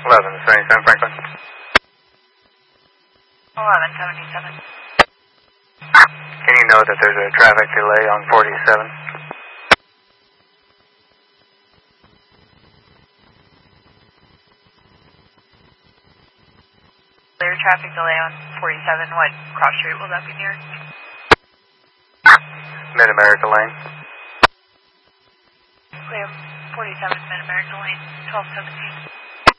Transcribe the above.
1177 Franklin. 1177. Can you know that there's a traffic delay on 47? There's traffic delay on 47. What cross street will that be near? Mid-America Lane. Clear. 47 Mid-America Lane, 1217.